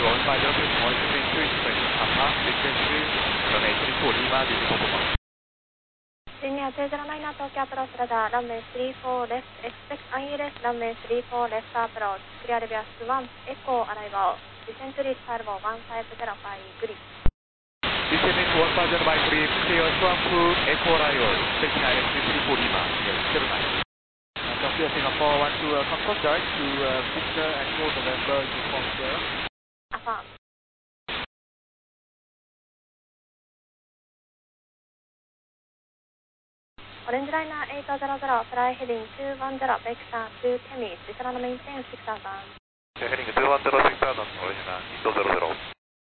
Senior 209 Tokyo Approach Radar, runway 34 left, expect ILS, runway 34 left approach, clear Reverse 1, Echo arrival, descent to reach Carvo 1505 grid. Descending to 1505 grid, clear Swampu, Echo arrival, expecting ILS 34 Lima, near 09. Tokyo Singapore 12 control start to Victor Echo November Uniform Sierra. Affirm. Orange Liner 800, fly heading 210, vector to Temis, descend and maintain 6000. Heading 210, vector on Orange Line 800.